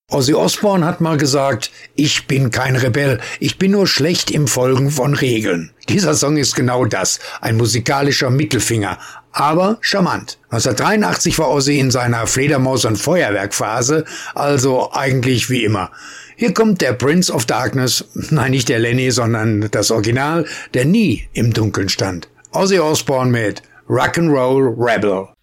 Ozzy Osbourne hat mal gesagt, ich bin kein Rebell, ich bin nur schlecht im Folgen von Regeln. Dieser Song ist genau das, ein musikalischer Mittelfinger, aber charmant. 1983 war Ozzy in seiner Fledermaus- und Feuerwerkphase, also eigentlich wie immer. Hier kommt der Prince of Darkness, nein nicht der Lenny, sondern das Original, der nie im Dunkeln stand. Ozzy Osbourne mit Rock'n'Roll Rebel.